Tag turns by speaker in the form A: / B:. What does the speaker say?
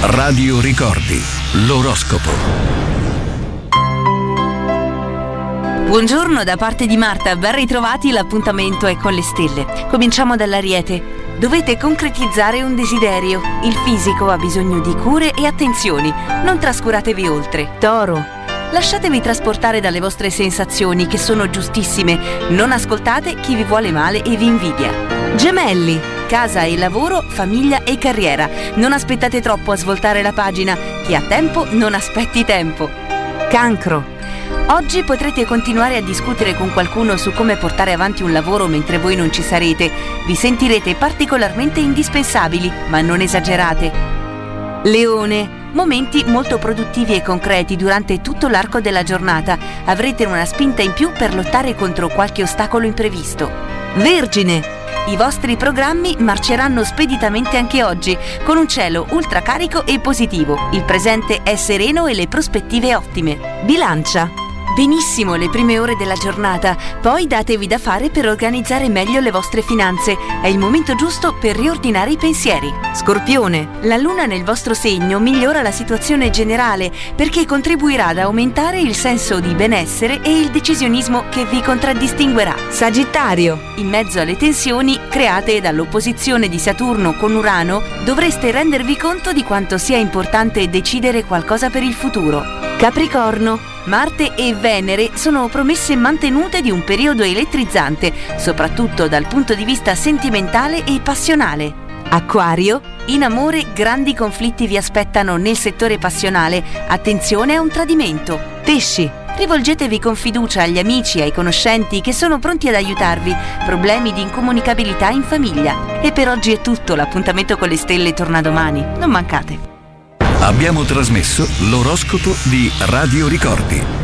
A: Radio Ricordi, l'oroscopo.
B: Buongiorno da parte di Marta, ben ritrovati, l'appuntamento è con le stelle. Cominciamo dall'Ariete. Dovete concretizzare un desiderio. Il fisico ha bisogno di cure e attenzioni, non trascuratevi oltre. Toro. Lasciatevi trasportare dalle vostre sensazioni che sono giustissime, non ascoltate chi vi vuole male e vi invidia. Gemelli. Casa e lavoro, famiglia e carriera. Non aspettate troppo a svoltare la pagina. Chi ha tempo non aspetti tempo. Cancro. Oggi potrete continuare a discutere con qualcuno su come portare avanti un lavoro mentre voi non ci sarete. Vi sentirete particolarmente indispensabili, ma non esagerate. Leone. Momenti molto produttivi e concreti durante tutto l'arco della giornata. Avrete una spinta in più per lottare contro qualche ostacolo imprevisto. Vergine. I vostri programmi marceranno speditamente anche oggi, con un cielo ultracarico e positivo. Il presente è sereno e le prospettive ottime. Bilancia. Benissimo le prime ore della giornata, poi datevi da fare per organizzare meglio le vostre finanze. È il momento giusto per riordinare i pensieri. Scorpione. La luna nel vostro segno migliora la situazione generale perché contribuirà ad aumentare il senso di benessere e il decisionismo che vi contraddistinguerà. Sagittario. In mezzo alle tensioni create dall'opposizione di Saturno con Urano, dovreste rendervi conto di quanto sia importante decidere qualcosa per il futuro. Capricorno. Marte e Venere sono promesse mantenute di un periodo elettrizzante, soprattutto dal punto di vista sentimentale e passionale. Acquario. In amore grandi conflitti vi aspettano nel settore passionale. Attenzione a un tradimento. Pesci. Rivolgetevi con fiducia agli amici e ai conoscenti che sono pronti ad aiutarvi. Problemi di incomunicabilità in famiglia. E per oggi è tutto, l'appuntamento con le stelle torna domani. Non mancate.
A: Abbiamo trasmesso l'oroscopo di Radio Ricordi.